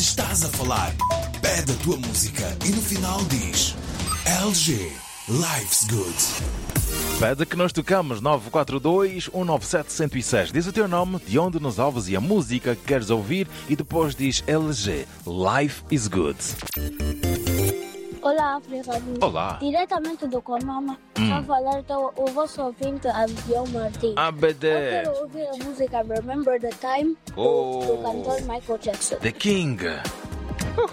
estás a falar? Pede a tua música e no final diz LG, Life's Good. Pede que nós tocamos 942-197-106. Diz o teu nome, de onde nos ouves e a música que queres ouvir e depois diz LG, Life is Good. Olá, África. Olá. Diretamente do Comama, está a falar então, o vosso ouvinte, Abiel Martins. ABD. Eu quero ouvir a música Remember the Time do cantor Michael Jackson. The King.